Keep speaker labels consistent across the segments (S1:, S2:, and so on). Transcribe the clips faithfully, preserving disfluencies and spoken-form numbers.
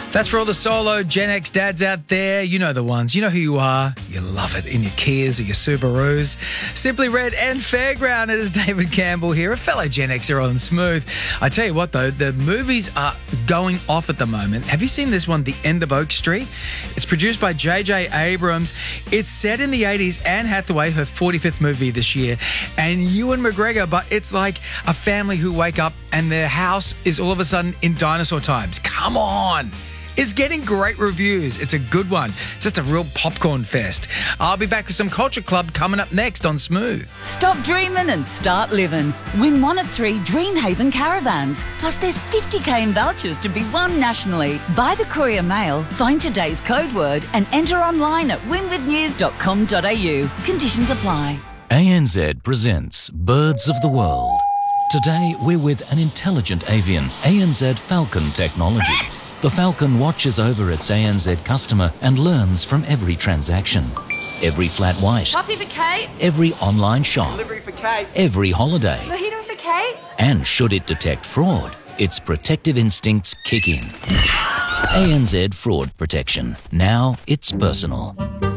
S1: That's for all the solo Gen X dads out there. You know the ones. You know who you are. You love it in your Kias or your Subarus. Simply Red and Fairground. It is David Campbell here, a fellow Gen Xer on Smooth. I tell you what, though, the movies are going off at the moment. Have you seen this one, The End of Oak Street? It's produced by J J Abrams. It's set in the eighties. Anne Hathaway, her forty-fifth movie this year, and Ewan McGregor. But it's like a family who wake up and their house is all of a sudden in dinosaur times. Come on. It's getting great reviews. It's a good one. Just a real popcorn fest. I'll be back with some Culture Club coming up next on Smooth.
S2: Stop dreaming and start living. Win one of three Dreamhaven caravans. Plus there's fifty k in vouchers to be won nationally. Buy the Courier Mail, find today's code word and enter online at win with news dot com dot a u. Conditions apply.
S3: A N Z presents Birds of the World. Today we're with an intelligent avian, A N Z Falcon technology. The Falcon watches over its A N Z customer and learns from every transaction. Every flat white.
S4: Coffee for Kate.
S3: Every online shop.
S5: Delivery for Kate.
S3: Every holiday.
S4: Mojito for Kate.
S3: And should it detect fraud, its protective instincts kick in. A N Z Fraud Protection. Now it's personal.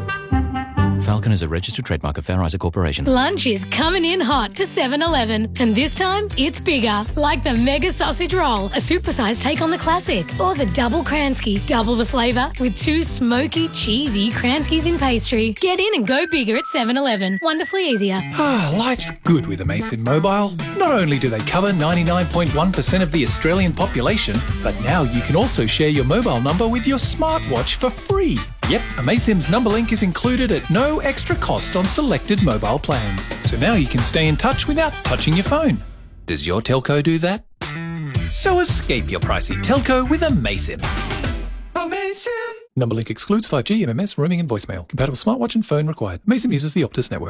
S3: Falcon is a registered trademark of Fair Isaac Corporation.
S6: Lunch is coming in hot to seven eleven, and this time it's bigger, like the Mega Sausage Roll, a supersized take on the classic, or the Double Kransky, double the flavour with two smoky, cheesy Kranskys in pastry. Get in and go bigger at seven eleven. Wonderfully easier.
S7: Ah, life's good with Amaysim Mobile. Not only do they cover ninety-nine point one percent of the Australian population, but now you can also share your mobile number with your smartwatch for free. Yep, Amaysim's number link is included at no extra cost on selected mobile plans. So now you can stay in touch without touching your phone. Does your telco do that? So escape your pricey telco with Amaysim. Amaysim! Number link excludes five G, M M S, roaming and voicemail. Compatible smartwatch and phone required. Amaysim uses the Optus network.